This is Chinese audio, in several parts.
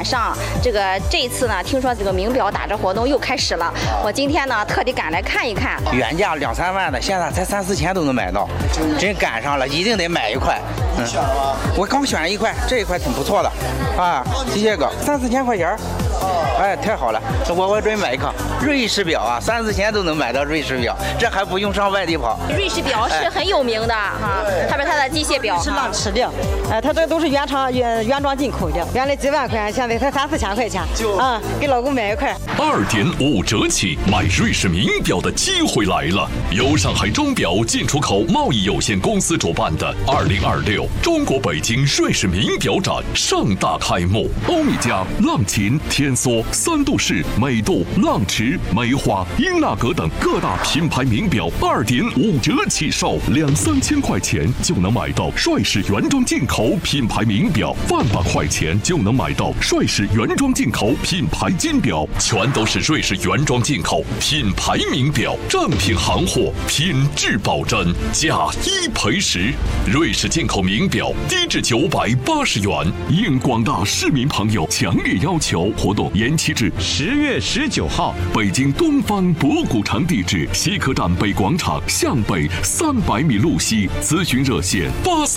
赶上这一次呢，听说这个名表打折活动又开始了，我今天呢特地赶来看一看。 原价2、3万的，现在才3、4千都能买到，真赶上了，一定得买一块。 你选了吗？ 我刚选了一块，这一块挺不错的，啊，谢谢哥，3、4千块钱。哎，太好了，我准买一个瑞士表啊，3、4千都能买到瑞士表，这还不用上外地跑。 瑞士表是很有名的哈，特别它的机械表是浪驰的，它这都是原装进口的，原来几万块，现在才3、4千块钱，给老公买一块。 2.5折起买瑞士名表的机会来了！由上海钟表进出口贸易有限公司主办的2026中国北京瑞士名表展盛大开幕，欧米茄、浪琴、天梭、3度式、美度、浪驰、梅花、英纳格等各大品牌名表2.5折起售，2、3千块钱就能买到帅士原装进口品牌名表，1万块钱就能买到帅士原装进口品牌金表，全都是瑞士原装进口品牌名表，正品行货，品质保真，价1赔10。瑞士进口名表低至980元，应广大市民朋友强烈要求。活动延期至10月19号，北京东方博古城地址西客站北广场向北300米路西，咨询热线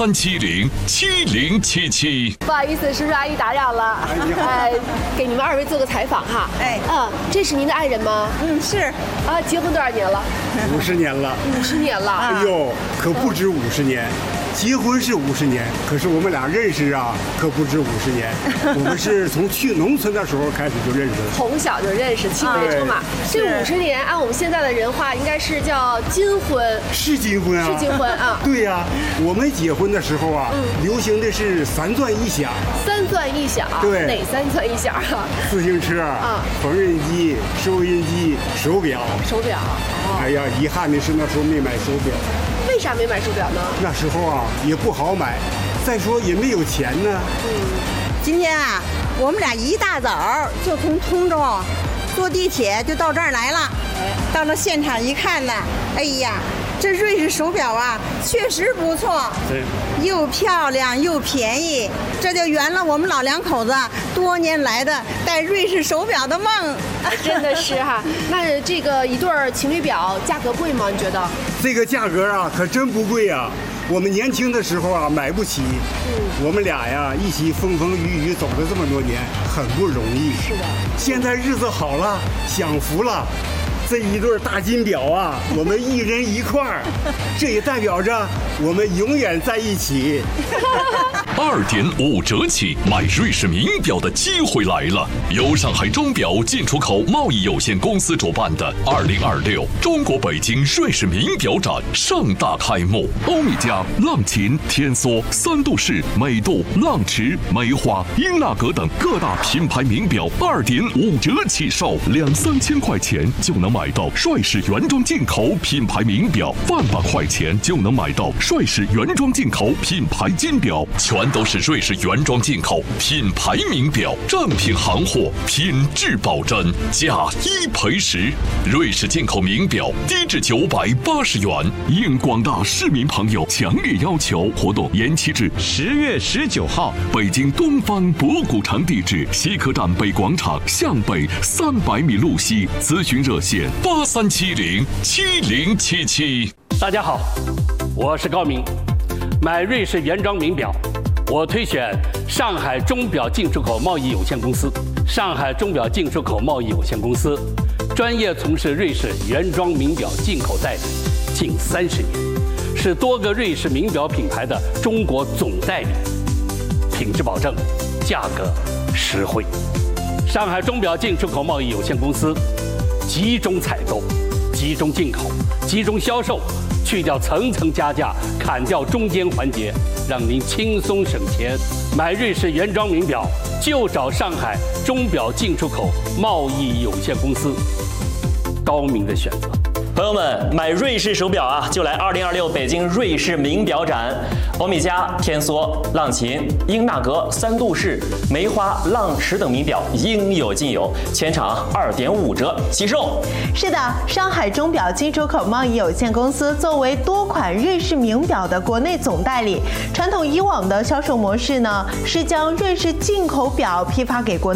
83707077。 不好意思，叔叔阿姨打扰了，给你们2位做个采访哈。这是您的爱人吗？ 是。 结婚多少年了 ？50年了。 50年了。 哎呦，可不止50年。结婚是50年，可是我们俩认识啊，可不止50年。我们是从去农村的时候开始就认识的， 从小就认识，青梅竹马。这50年，按我们现在的人话，应该是叫金婚。 是金婚啊， 是金婚啊。 对呀，我们结婚的时候啊，流行的是3钻1响。 3钻1响。 对。 哪3钻1响啊？ 自行车、缝纫机、收音机、手表。 手表。 哎呀，遗憾的是那时候没买手表。 为啥没买手表呢？ 那时候啊也不好买，再说也没有钱呢。 今天啊，我们俩一大早就从通州坐地铁就到这儿来了。到了现场一看呢，哎呀，这瑞士手表啊，确实不错，又漂亮又便宜，这就圆了我们老2口子多年来的戴瑞士手表的梦。 真的是哈，那这个一对情侣表价格贵吗？你觉得？ 这个价格啊，可真不贵啊。我们年轻的时候啊，买不起。我们俩呀，一起风风雨雨走了这么多年，很不容易。 是的。 现在日子好了，享福了。这一对大金表啊，我们1人1块，这也代表着我们永远在一起。 2.5折起买瑞士名表的机会来了！由上海钟表进出口贸易有限公司主办的2026中国北京瑞士名表展盛大开幕，欧米茄、浪琴、天梭、3度式、美度、浪驰、梅花、英纳格等各大品牌名表2.5折起售，2、3千块钱就能买到帅士原装进口品牌名表，1万块钱就能买到帅士原装进口品牌金表，全都是瑞士原装进口品牌名表，正品行货，品质保真，价1赔10。瑞士进口名表低至980元，应广大市民朋友强烈要求。活动延期至10月19号，北京东方博古城地址西客站北广场向北300米路西，咨询热线83707077。 大家好，我是高明。买瑞士原装名表，我推选上海钟表进出口贸易有限公司。上海钟表进出口贸易有限公司专业从事瑞士原装名表进口代理近30年，是多个瑞士名表品牌的中国总代理，品质保证，价格实惠。上海钟表进出口贸易有限公司集中采购、集中进口、集中销售，去掉层层加价，砍掉中间环节，让您轻松省钱。买瑞士原装名表就找上海钟表进出口贸易有限公司，高明的选择。 朋友们，买瑞士手表啊，就来2026北京瑞士名表展。欧米茄、天梭、浪琴、英纳格、3度式、梅花、浪驰等名表应有尽有，全场2.5折起售。 是的，上海钟表进出口贸易有限公司作为多款瑞士名表的国内总代理，传统以往的销售模式呢，是将瑞士进口表批发给国内